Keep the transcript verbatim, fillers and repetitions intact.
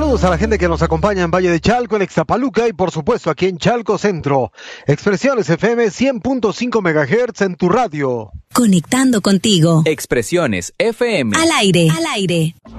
Saludos a la gente que nos acompaña en Valle de Chalco, en Ixtapaluca y por supuesto aquí en Chalco Centro. Expresiones F M cien punto cinco megahertz en tu radio. Conectando contigo. Expresiones F M. Al aire. Al aire.